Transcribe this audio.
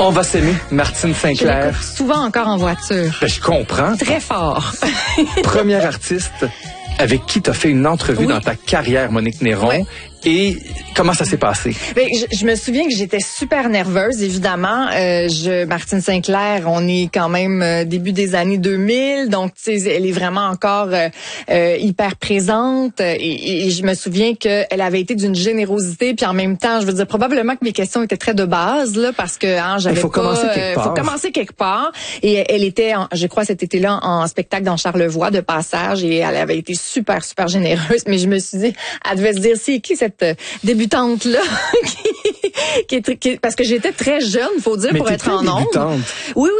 On va s'aimer, Martine Je Sinclair. l'écoute souvent encore en voiture. Ben, je comprends. Très fort. Première artiste avec qui tu as fait une entrevue dans ta carrière, Monique Néron. Oui. Et comment ça s'est passé? Ben, je me souviens que j'étais super nerveuse, évidemment. Martine Sinclair, on est quand même début des années 2000, donc tu sais, elle est vraiment encore hyper présente. Et je me souviens qu'elle avait été d'une générosité, puis en même temps, je veux dire, probablement que mes questions étaient très de base, là, parce que j'avais faut pas... commencer quelque part. Faut commencer quelque part. Et elle était, je crois, cet été-là, en spectacle dans Charlevoix, de passage, et elle avait été super, super généreuse. Mais je me suis dit, elle devait se dire, c'est qui cette débutante-là parce que j'étais très jeune, faut dire, Mais pour être en débutante. ondes. Oui,